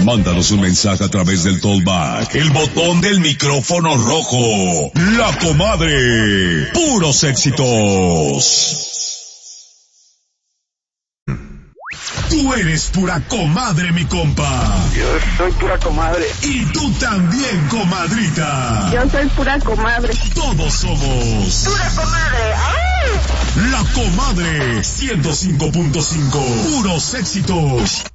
Mándanos un mensaje a través del Tollback, el botón del micrófono rojo. La Comadre. Puros éxitos. Tú eres pura comadre, mi compa. Yo soy pura comadre. Y tú también, comadrita. Yo soy pura comadre. Todos somos Pura comadre. ¡Ay! La Comadre 105.5. Puros éxitos.